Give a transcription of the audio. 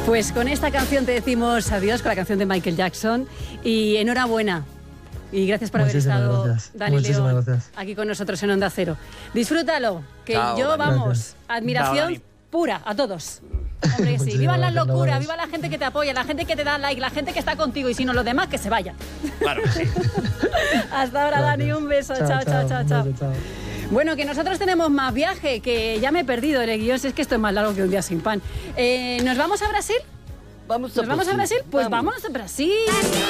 Pues con esta canción te decimos adiós, con la canción de Michael Jackson, y enhorabuena. Y gracias por haber estado, Dani León, aquí con nosotros en Onda Cero. Disfrútalo, que chao, yo, Dani. Vamos, gracias. Admiración chao, pura a todos. Hombre, sí, viva la locura, viva la gente que te apoya, la gente que te da like, la gente que está contigo, y si no, los demás que se vayan. Claro que sí. Hasta ahora, gracias. Dani, un beso. Chao. Bueno, que nosotros tenemos más viaje, que ya me he perdido el guión, es que esto es más largo que un día sin pan. ¿Nos vamos a Brasil? ¿Nos vamos a Brasil? Pues vámonos a Brasil.